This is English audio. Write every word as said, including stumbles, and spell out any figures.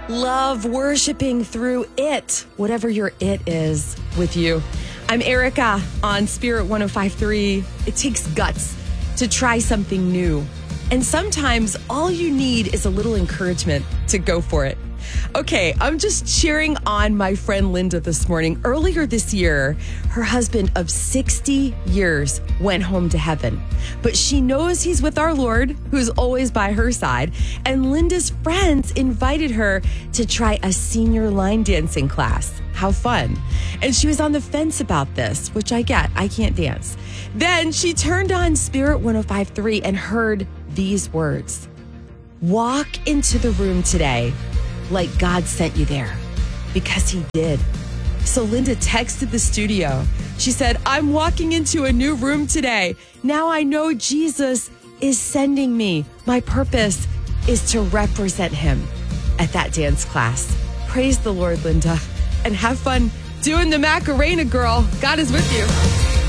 love worshiping through it, whatever your it is with you. I'm Erica on Spirit one oh five point three. It takes guts to try something new. And sometimes all you need is a little encouragement to go for it. Okay, I'm just cheering on my friend Linda this morning. Earlier this year, her husband of sixty years went home to heaven. But she knows he's with our Lord, who's always by her side. And Linda's friends invited her to try a senior line dancing class. How fun. And she was on the fence about this, which I get. I can't dance. Then she turned on Spirit one oh five point three and heard these words. Walk into the room today like God sent you there, because he did. So Linda texted the studio. She said, I'm walking into a new room today. Now I know Jesus is sending me. My purpose is to represent him at that dance class. Praise the Lord, Linda, and have fun doing the Macarena, girl. God is with you.